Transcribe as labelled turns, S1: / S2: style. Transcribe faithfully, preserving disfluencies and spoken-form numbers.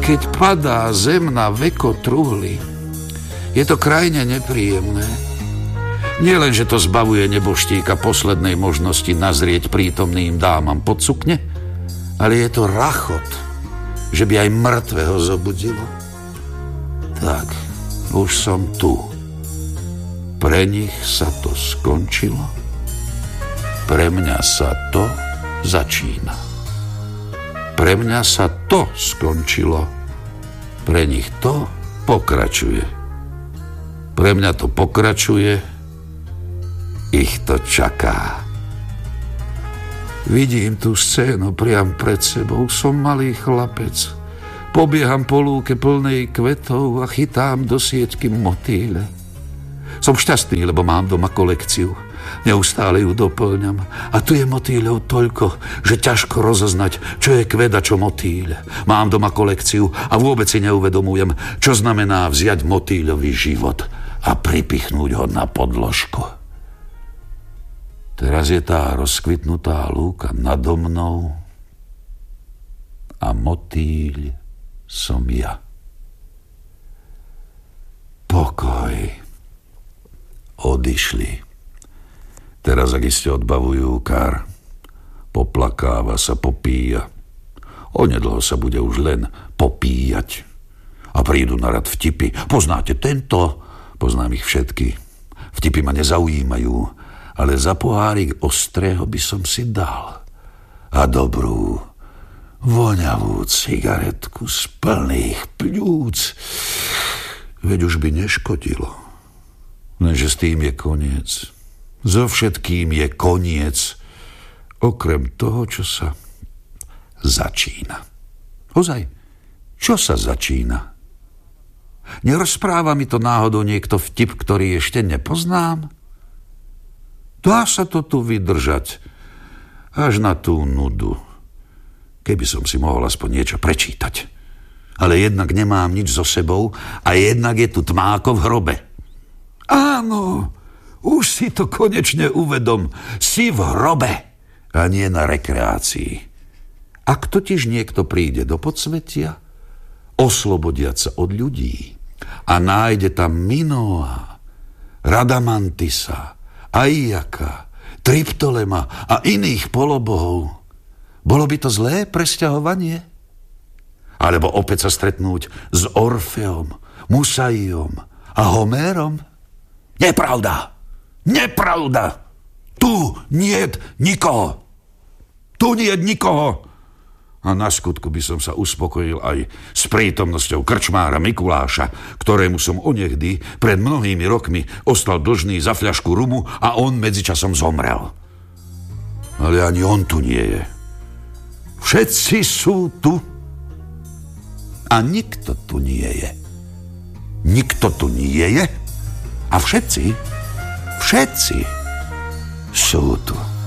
S1: keď padá zem na veko truhly, je to krajne nepríjemné. Nie len, že to zbavuje neboštíka poslednej možnosti nazrieť prítomným dámam pod sukne, ale je to rachot, že by aj mŕtvého zobudilo. Tak, už som tu. Pre nich sa to skončilo, pre mňa sa to začína. Pre mňa sa to skončilo, pre nich to pokračuje. Pre mňa to pokračuje, ich to čaká. Vidím tú scénu priam pred sebou, som malý chlapec. Pobieham po lúke plnej kvetov a chytám do sieťky motýle. Som šťastný, lebo mám doma kolekciu. Neustále ju doplňam. A tu je motýľov toľko, že ťažko rozoznať, čo je kvet a čo motýľ. Mám doma kolekciu a vôbec si neuvedomujem, čo znamená vziať motýľový život a pripichnúť ho na podložku. Teraz je tá rozkvitnutá lúka nado mnou a motýľ som ja. Pokoj. Odišli. Teraz, ak iste odbavujú kár, poplakáva sa, popíja. Onedlho sa bude už len popíjať. A prídu na rad vtipy. Poznáte tento? Poznám ich všetky. Vtipy ma nezaujímajú, ale za pohárik ostrého by som si dal. A dobrú, voňavú cigaretku z plných pľúc. Veď už by neškodilo. Lenže s tým je koniec. So všetkým je koniec. Okrem toho, čo sa začína. Ozaj, čo sa začína? Nerozpráva mi to náhodou niekto vtip, ktorý ešte nepoznám? Dá sa to tu vydržať až na tú nudu. Keby som si mohol aspoň niečo prečítať. Ale jednak nemám nič so sebou a jednak je tu tmáko v hrobe. Áno, už si to konečne uvedom. Si v hrobe a nie na rekreácii. Ak totiž niekto príde do podsvetia, oslobodiať sa od ľudí a nájde tam Minoa, Radamantisa, Aijaka, Triptolema a iných polobohov, bolo by to zlé presťahovanie? Alebo opäť sa stretnúť s Orfeom, Musaiom a Homérom? Nepravda! Nepravda! Tu niet nikoho! Tu niet nikoho! A na skutku by som sa uspokojil aj s prítomnosťou krčmára Mikuláša, ktorému som onehdy pred mnohými rokmi ostal dlžný za fľašku rumu a on medzičasom zomrel. Ale ani on tu nie je. Všetci sú tu a nikto tu nie je. Nikto tu nie je a všetci, všetci sú tu.